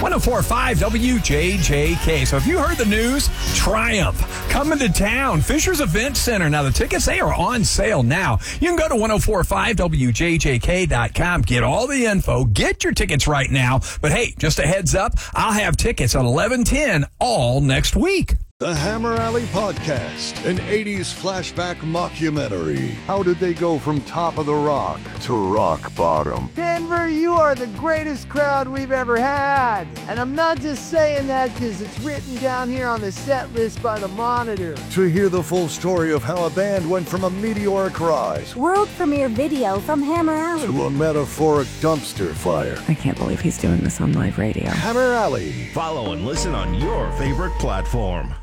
104.5 WJJK. So if you heard the news, Triumph coming to town. Fisher's Event Center. Now, the tickets, they are on sale now. You can go to 1045WJJK.com. Get all the info. Get your tickets right now. But hey, just a heads up, I'll have tickets at 11:10 all next week. The Hammer Alley Podcast, an 80s flashback mockumentary. How did they go from top of the rock to rock bottom? Denver, you are the greatest crowd we've ever had. And I'm not just saying that because it's written down here on the set list by the Monitor. To hear the full story of how a band went from a meteoric rise world premiere video from Hammer Alley to a metaphoric dumpster fire. I can't believe he's doing this on live radio. Hammer Alley. Follow and listen on your favorite platform.